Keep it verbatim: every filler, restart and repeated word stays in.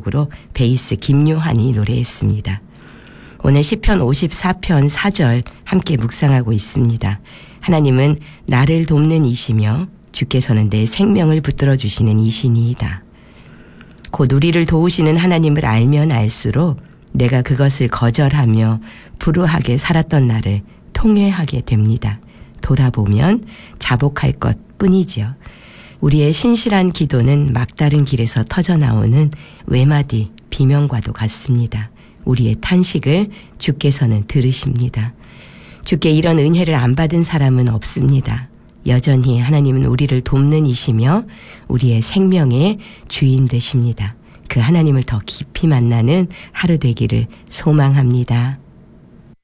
곡으로 베이스 김요한이 노래했습니다. 오늘 시편 오십사 편 사 절 함께 묵상하고 있습니다. 하나님은 나를 돕는 이시며 주께서는 내 생명을 붙들어 주시는 이시니이다. 곧 우리를 도우시는 하나님을 알면 알수록 내가 그것을 거절하며 불우하게 살았던 나를 통회하게 됩니다. 돌아보면 자복할 것 뿐이지요. 우리의 신실한 기도는 막다른 길에서 터져나오는 외마디 비명과도 같습니다. 우리의 탄식을 주께서는 들으십니다. 주께 이런 은혜를 안 받은 사람은 없습니다. 여전히 하나님은 우리를 돕는 이시며 우리의 생명의 주인 되십니다. 그 하나님을 더 깊이 만나는 하루 되기를 소망합니다.